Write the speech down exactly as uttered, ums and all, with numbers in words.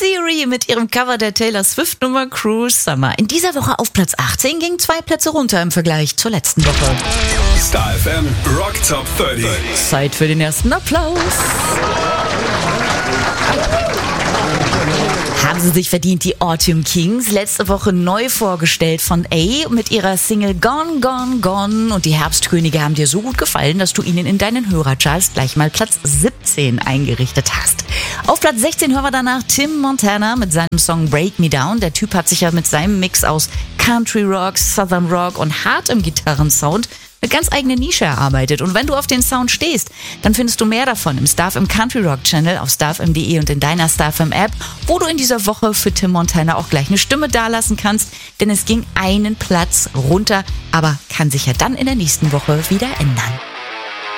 Theory mit ihrem Cover der Taylor Swift-Nummer Cruel Summer. In dieser Woche auf Platz achtzehn, ging zwei Plätze runter im Vergleich zur letzten Woche. Star F M Rock Top dreißig. Zeit für den ersten Applaus. Haben sie sich verdient, die Autumn Kings. Letzte Woche neu vorgestellt von A mit ihrer Single Gone, Gone, Gone. Und die Herbstkönige haben dir so gut gefallen, dass du ihnen in deinen Hörercharts gleich mal Platz siebzehn eingerichtet hast. Auf Platz sechzehn hören wir danach Tim Montana mit seinem Song Break Me Down. Der Typ hat sich ja mit seinem Mix aus Country Rock, Southern Rock und hartem Gitarrensound eine ganz eigene Nische erarbeitet. Und wenn du auf den Sound stehst, dann findest du mehr davon im Star F M Country Rock Channel auf star f m punkt de und in deiner Star F M App, wo du in dieser Woche für Tim Montana auch gleich eine Stimme dalassen kannst, denn es ging einen Platz runter, aber kann sich ja dann in der nächsten Woche wieder ändern.